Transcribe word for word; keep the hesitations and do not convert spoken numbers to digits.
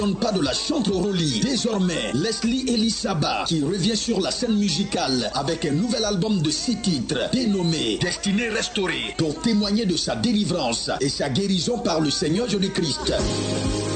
Pas de la chanterolie. Désormais, Leslie Elisaba qui revient sur la scène musicale avec un nouvel album de six titres dénommé Destinée restaurée pour témoigner de sa délivrance et sa guérison par le Seigneur Jésus-Christ.